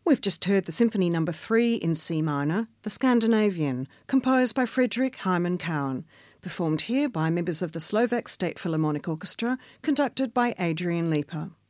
We've just heard the Symphony No. 3 in C minor, The Scandinavian, composed by Friedrich Hyman Cowan, performed here by members of the Slovak State Philharmonic Orchestra, conducted by Adrian Leeper.